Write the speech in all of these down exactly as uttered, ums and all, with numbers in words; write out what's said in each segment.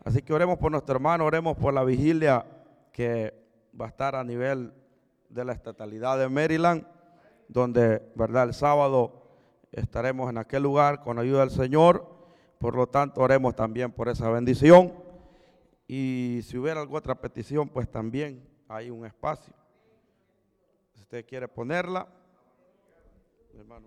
Así que oremos por nuestro hermano, oremos por la vigilia que va a estar a nivel de la estatalidad de Maryland, donde, verdad, el sábado estaremos en aquel lugar con ayuda del Señor. Por lo tanto, oremos también por esa bendición. Y si hubiera alguna otra petición, pues también hay un espacio. Si usted quiere ponerla, hermano.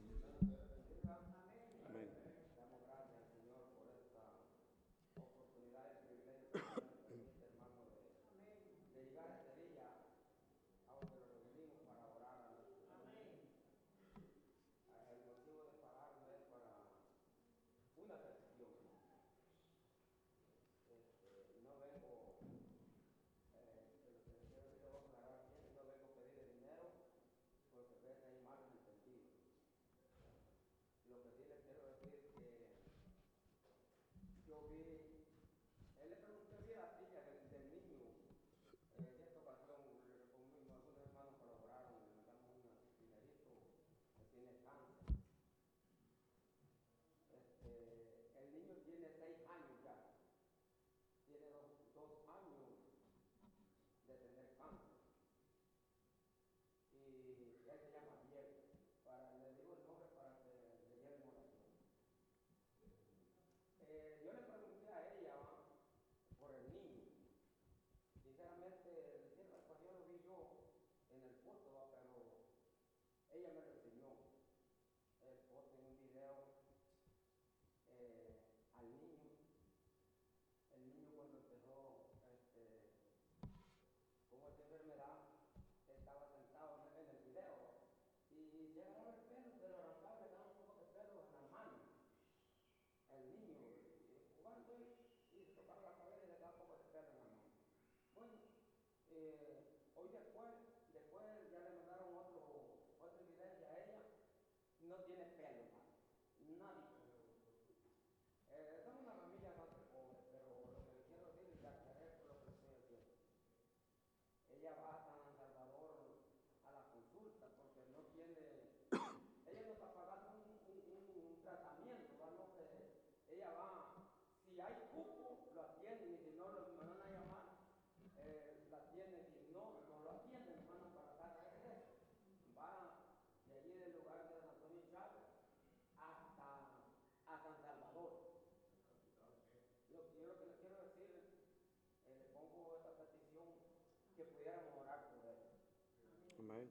Amén.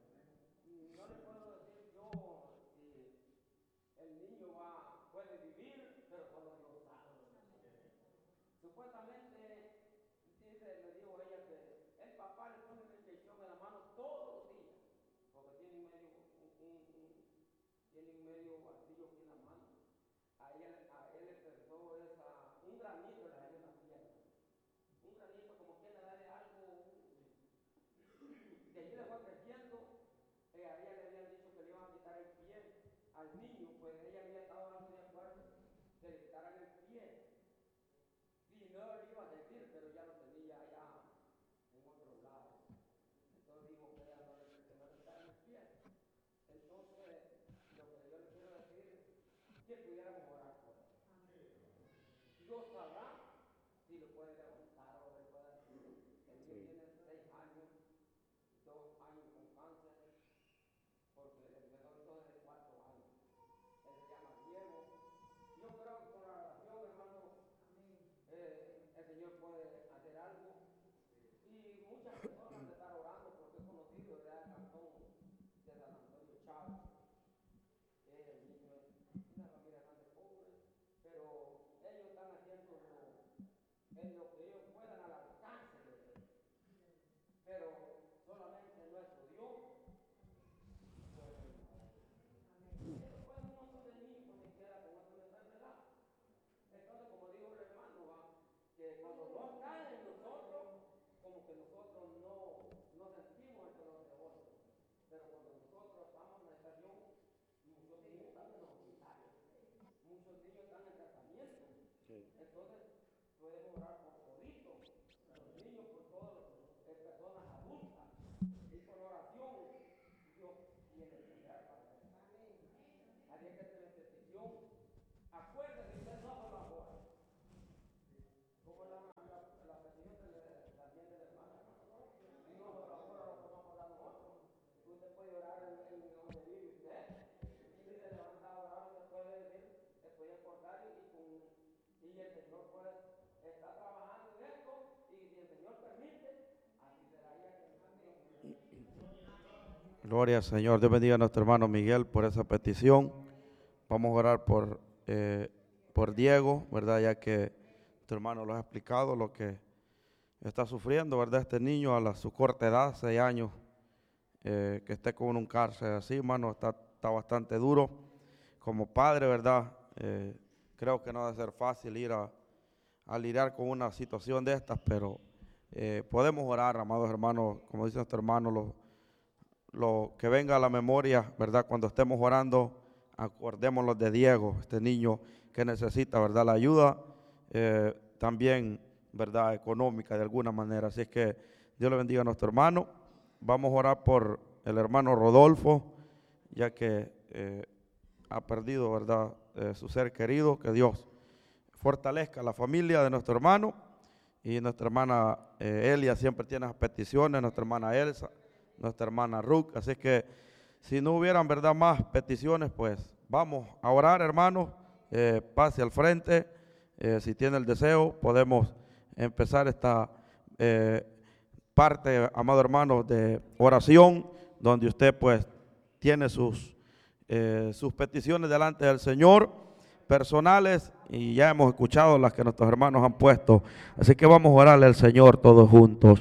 Gloria al Señor. Dios bendiga a nuestro hermano Miguel por esa petición. Vamos a orar por, eh, por Diego, ¿verdad? Ya que tu hermano lo ha explicado, lo que está sufriendo, ¿verdad? Este niño a la, su corta edad, seis años, eh, que esté con un cárcel así, hermano, está, está bastante duro. Como padre, ¿verdad? Eh, creo que no debe ser fácil ir a, a lidiar con una situación de estas, pero eh, podemos orar, amados hermanos, como dice nuestro hermano, lo, lo que venga a la memoria, ¿verdad? Cuando estemos orando, acordémonos de Diego, este niño que necesita, ¿verdad? La ayuda eh, también, ¿verdad? Económica de alguna manera. Así es que Dios le bendiga a nuestro hermano. Vamos a orar por el hermano Rodolfo, ya que eh, ha perdido, ¿verdad? Eh, su ser querido. Que Dios fortalezca a la familia de nuestro hermano. Y nuestra hermana eh, Elia siempre tiene las peticiones, nuestra hermana Elsa, nuestra hermana Ruth. Así que si no hubieran, ¿verdad?, más peticiones, pues vamos a orar, hermanos. Eh, pase al frente. Eh, si tiene el deseo, podemos empezar esta eh, parte, amado hermano, de oración, donde usted pues tiene sus, eh, sus peticiones delante del Señor, personales, y ya hemos escuchado las que nuestros hermanos han puesto. Así que vamos a orarle al Señor todos juntos.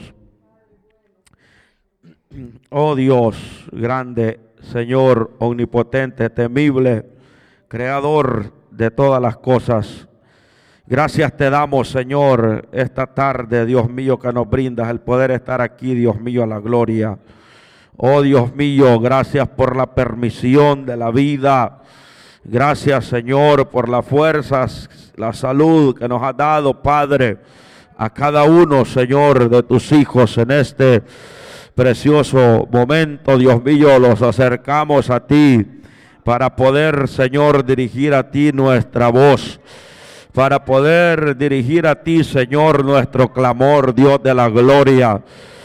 Oh Dios grande, Señor omnipotente, temible, creador de todas las cosas. Gracias te damos, Señor, esta tarde, Dios mío, que nos brindas el poder estar aquí, Dios mío, a la gloria. Oh Dios mío, gracias por la permisión de la vida. Gracias, Señor, por las fuerzas, la salud que nos has dado, Padre, a cada uno, Señor, de tus hijos en este precioso momento. Dios mío, los acercamos a ti para poder, Señor, dirigir a ti nuestra voz, para poder dirigir a ti, Señor, nuestro clamor, Dios de la gloria.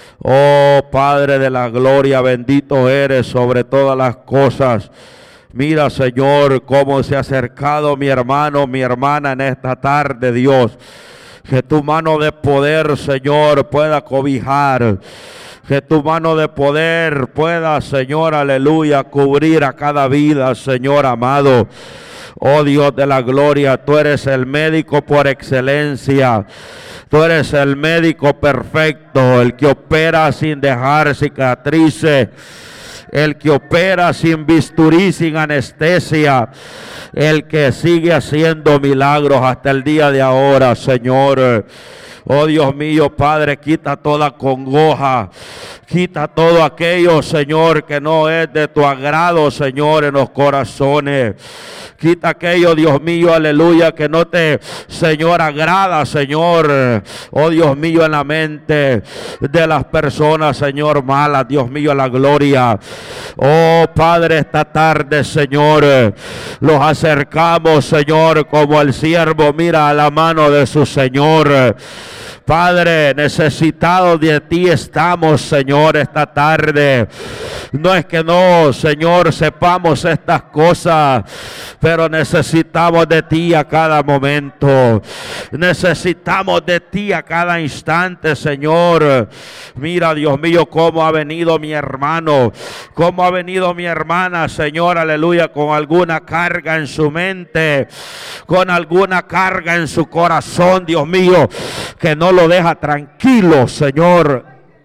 Oh Padre de la gloria, bendito eres sobre todas las cosas. Mira, Señor, cómo se ha acercado mi hermano, mi hermana en esta tarde, Dios. Que tu mano de poder, Señor, pueda cobijar. Que tu mano de poder pueda, Señor, aleluya, cubrir a cada vida, Señor amado. Oh Dios de la gloria, tú eres el médico por excelencia. Tú eres el médico perfecto, el que opera sin dejar cicatrices, el que opera sin bisturí, sin anestesia, el que sigue haciendo milagros hasta el día de ahora, Señor. Oh Dios mío, Padre, quita toda congoja, quita todo aquello, Señor, que no es de tu agrado, Señor, en los corazones. Quita aquello, Dios mío, aleluya, que no te, Señor, agrada, Señor. Oh Dios mío, en la mente de las personas, Señor, malas, Dios mío, la gloria. Oh Padre, esta tarde, Señor, los acercamos, Señor, como el siervo mira a la mano de su Señor. Padre, necesitados de ti estamos, Señor, esta tarde. No es que no, Señor, sepamos estas cosas, pero necesitamos de ti a cada momento. Necesitamos de ti a cada instante, Señor. Mira, Dios mío, cómo ha venido mi hermano, cómo ha venido mi hermana, Señor, aleluya, con alguna carga en su mente, con alguna carga en su corazón, Dios mío, que no lo deja tranquilo, Señor,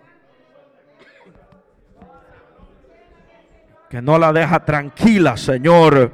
que no la deja tranquila, Señor.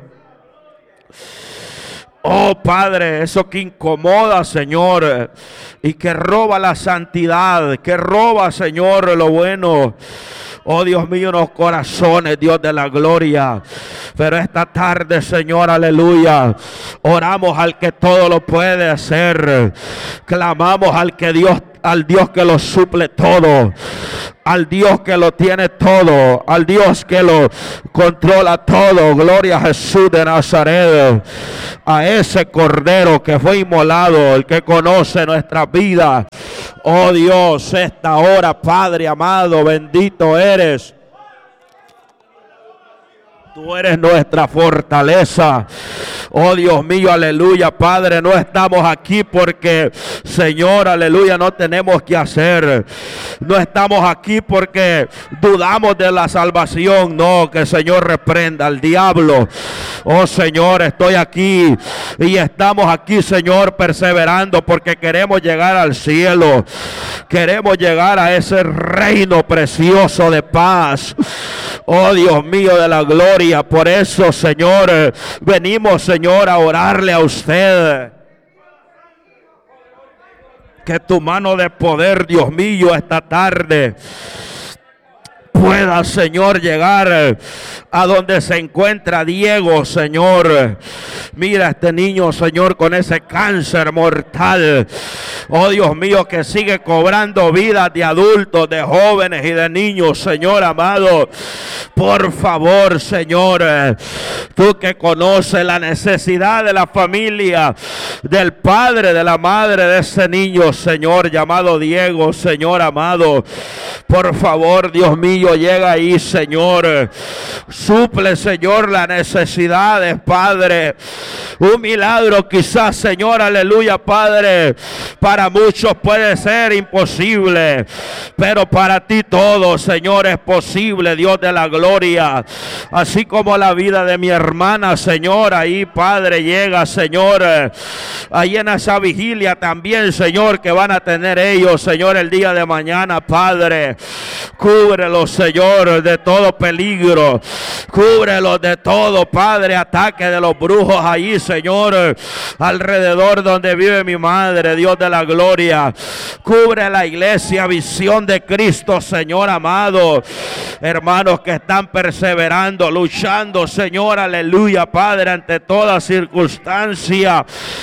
Oh Padre, eso que incomoda, Señor, y que roba la santidad, que roba, Señor, lo bueno. Oh Dios mío, en los corazones, Dios de la gloria. Pero esta tarde, Señor, aleluya, oramos al que todo lo puede hacer. Clamamos al que Dios, al Dios que lo suple todo, al Dios que lo tiene todo, al Dios que lo controla todo. Gloria a Jesús de Nazaret, a ese Cordero que fue inmolado, el que conoce nuestra vida. Oh Dios, esta hora, Padre amado, bendito eres. Tú eres nuestra fortaleza. Oh Dios mío, aleluya, Padre, no estamos aquí porque, Señor, aleluya, no tenemos que hacer. No estamos aquí porque dudamos de la salvación. No, que el Señor reprenda al diablo. Oh Señor, estoy aquí y estamos aquí, Señor, perseverando porque queremos llegar al cielo. Queremos llegar a ese reino precioso de paz. Oh Dios mío de la gloria. Por eso, Señor, venimos, Señor, a orarle a usted. Que tu mano de poder, Dios mío, esta tarde pueda, Señor, llegar a donde se encuentra Diego, Señor. Mira a este niño, Señor, con ese cáncer mortal. Oh Dios mío, que sigue cobrando vidas de adultos, de jóvenes y de niños, Señor amado. Por favor, Señor, tú que conoces la necesidad de la familia, del padre, de la madre de ese niño, Señor, llamado Diego, Señor amado. Por favor, Dios mío, llega ahí, Señor. Suple, Señor, las necesidades, Padre. Un milagro quizás, Señor, aleluya, Padre. Para muchos puede ser imposible, pero para ti todo, Señor, es posible, Dios de la gloria. Así como la vida de mi hermana, Señor, ahí, Padre, llega, Señor. Ahí en esa vigilia también, Señor, que van a tener ellos, Señor, el día de mañana, Padre. Cúbrelos, Señor, de todo peligro. Cúbrelos de todo, Padre, ataque de los brujos ahí, Señor, alrededor donde vive mi madre, Dios de la gloria. Cubre la iglesia, Visión de Cristo, Señor amado. Hermanos que están perseverando, luchando, Señor, aleluya, Padre, ante toda circunstancia,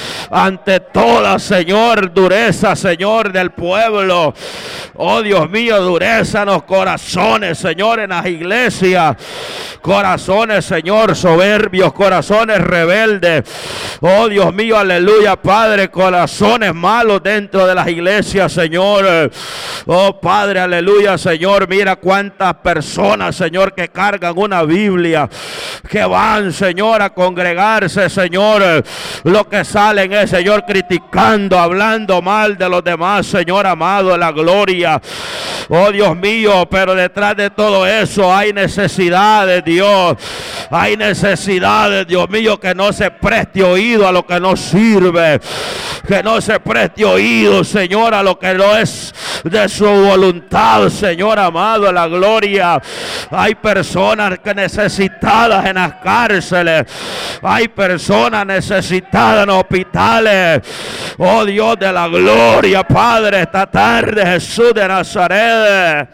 ante toda, Señor, dureza, Señor, del pueblo. Oh Dios mío, dureza en los corazones, Señor, en las iglesias. Corazones, Señor, soberbios, corazones rebeldes. Oh Dios mío, aleluya, Padre, corazones malos dentro de las iglesias, Señor. Oh Padre, aleluya, Señor, mira cuántas personas, Señor, que cargan una Biblia, que van, Señor, a congregarse, Señor. Lo que salen es, Señor, criticando, hablando mal de los demás, Señor amado, de la gloria. Oh Dios mío, pero detrás de todo eso hay necesidades, Dios. Hay necesidades, Dios mío, que no se preste oído a lo que no sirve. Que no se preste oído, Señor, a lo que no es de su voluntad, Señor amado, la gloria. Hay personas que necesitadas en las cárceles. Hay personas necesitadas en hospitales. Oh Dios de la gloria, Padre, esta tarde, Jesús de Nazaret.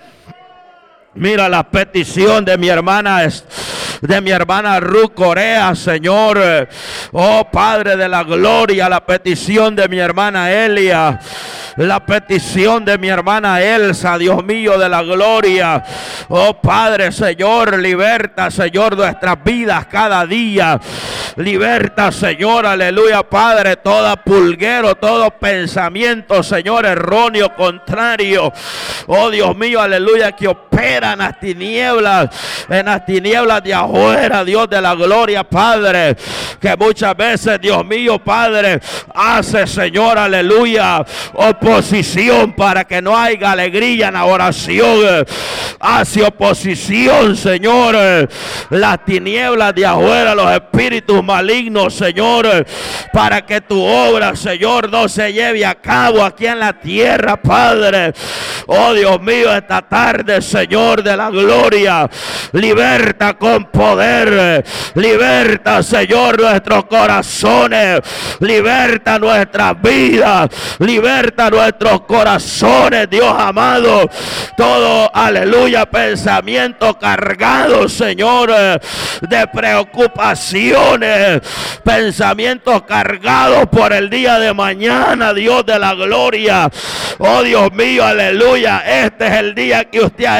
Mira la petición de mi hermana, de mi hermana Ruth Corea, Señor. Oh Padre de la gloria, la petición de mi hermana Elia. La petición de mi hermana Elsa, Dios mío de la gloria. Oh Padre, Señor, liberta, Señor, nuestras vidas cada día. Liberta, Señor, aleluya, Padre, todo pulguero, todo pensamiento, Señor, erróneo, contrario. Oh Dios mío, aleluya, que opera en las tinieblas, en las tinieblas de afuera, Dios de la gloria, Padre. Que muchas veces, Dios mío, Padre, hace, Señor, aleluya, oposición para que no haya alegría en la oración. Hace oposición, Señor, las tinieblas de afuera, los espíritus malignos, Señor, para que tu obra, Señor, no se lleve a cabo aquí en la tierra, Padre. Oh Dios mío, esta tarde, Señor de la gloria, liberta con poder, liberta, Señor, nuestros corazones, liberta nuestras vidas, liberta nuestros corazones, Dios amado. Todo, aleluya, pensamiento cargado, Señor, de preocupaciones, pensamientos cargados por el día de mañana, Dios de la gloria. Oh Dios mío, aleluya, este es el día que usted ha hecho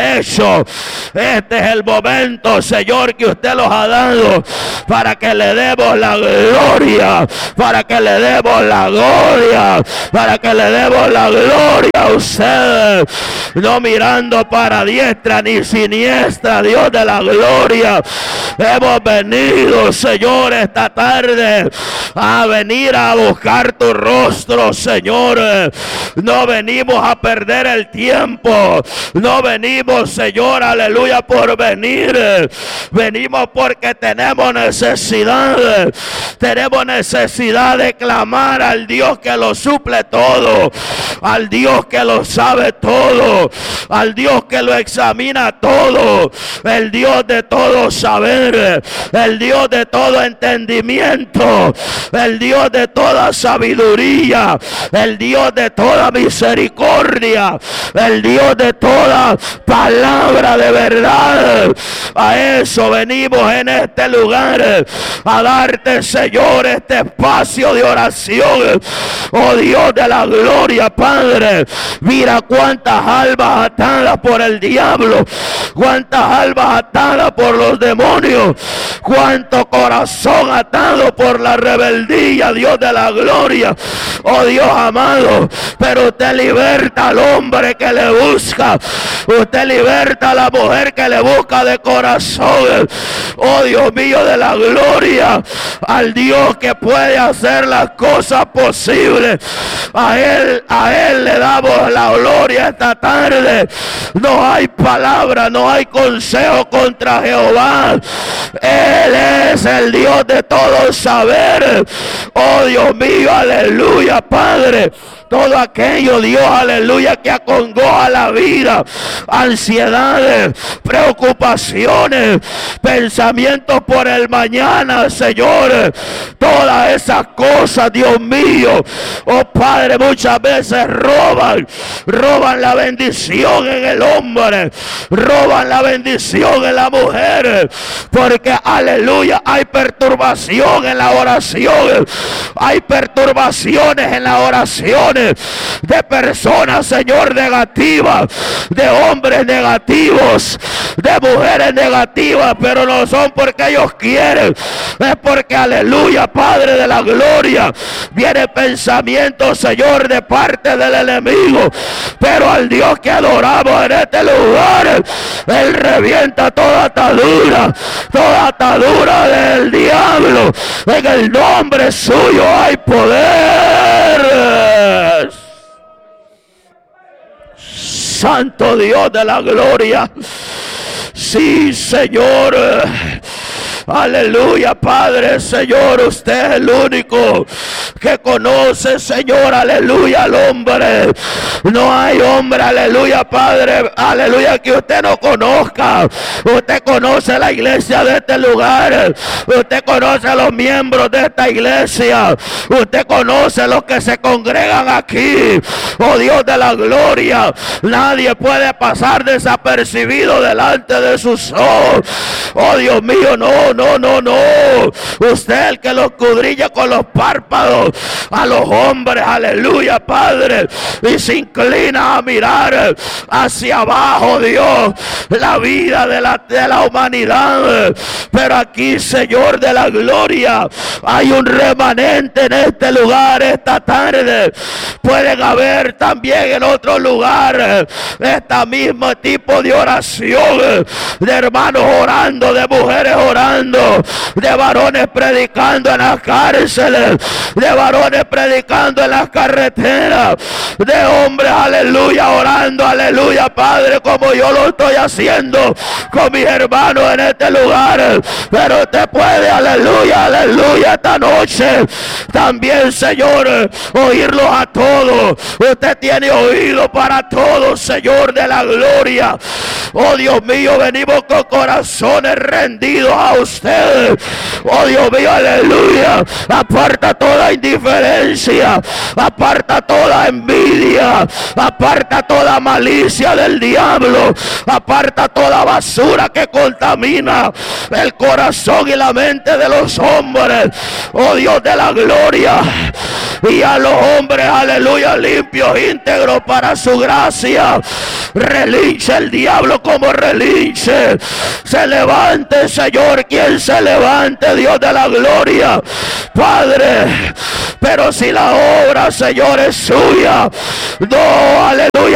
hecho. Este es el momento, Señor, que usted los ha dado para que le demos la gloria, para que le demos la gloria, para que le demos la gloria a usted, no mirando para diestra ni siniestra, Dios de la gloria. Hemos venido, Señor, esta tarde a venir a buscar tu rostro, Señor. No venimos a perder el tiempo, no venimos, Señor, aleluya, por venir. Venimos porque tenemos necesidad, tenemos necesidad de clamar al Dios que lo suple todo, al Dios que lo sabe todo, al Dios que lo examina todo, el Dios de todo saber, el Dios de todo entendimiento, el Dios de toda sabiduría, el Dios de toda misericordia, el Dios de toda palabra de verdad. A eso venimos en este lugar, a darte, Señor, este espacio de oración. Oh Dios de la gloria, Padre, mira cuántas almas atadas por el diablo, cuántas almas atadas por los demonios, cuánto corazón atado por la rebeldía, Dios de la gloria. Oh Dios amado, pero usted liberta al hombre que le busca, usted liberta a la mujer que le busca de corazón. Oh Dios mío de la gloria, al Dios que puede hacer las cosas posibles, a él, a él le damos la gloria esta tarde. No hay palabra, no hay consejo contra Jehová. Él es el Dios de todo saber. Oh Dios mío, aleluya, Padre. Todo aquello, Dios, aleluya, que acongoja la vida, ansiedades, preocupaciones, pensamientos por el mañana, Señor, todas esas cosas, Dios mío, oh Padre, muchas veces roban, roban la bendición en el hombre, roban la bendición en la mujer, porque, aleluya, hay perturbación en la oración, hay perturbaciones en la oración de personas, Señor, negativas, de hombres negativos, de mujeres negativas, pero no son porque ellos quieren, es porque, aleluya, Padre de la gloria, viene pensamiento, Señor, de parte del enemigo, pero al Dios que adoramos en este lugar, Él revienta toda atadura, toda atadura del diablo. En el nombre suyo hay poder. Santo Dios de la gloria. Sí, Señor. Aleluya, Padre, Señor, usted es el único que conoce, Señor, aleluya, al hombre. No hay hombre, aleluya, Padre, aleluya, que usted no conozca. Usted conoce la iglesia de este lugar. Usted conoce a los miembros de esta iglesia. Usted conoce los que se congregan aquí. Oh Dios de la gloria, nadie puede pasar desapercibido delante de sus ojos. Oh Dios mío, no, no, no, no. Usted el que lo escudriña con los párpados a los hombres, aleluya, Padre, y se inclina a mirar hacia abajo, Dios, la vida de la, de la humanidad. Pero aquí, Señor de la gloria, hay un remanente en este lugar esta tarde. Pueden haber también en otro lugar este mismo tipo de oración, de hermanos orando, de mujeres orando, de varones predicando en las cárceles, de varones predicando en las carreteras, de hombres, aleluya, orando, aleluya, Padre, como yo lo estoy haciendo con mis hermanos en este lugar. Pero usted puede, aleluya, aleluya, esta noche también, Señor, oírlos a todos. Usted tiene oído para todos, Señor de la gloria. Oh Dios mío, venimos con corazones rendidos a usted. Oh Dios mío, aleluya. Aparta toda indiferencia, aparta toda envidia, Aparta toda malicia del diablo. Aparta toda basura que contamina el corazón y la mente de los hombres. Oh Dios de la gloria. Y a los hombres, aleluya, limpios, íntegros para su gracia. Relinche el diablo como relinche. Se levante, Señor, quien se levante, Dios de la gloria, Padre. Pero si la obra, Señor, es suya, no, aleluya.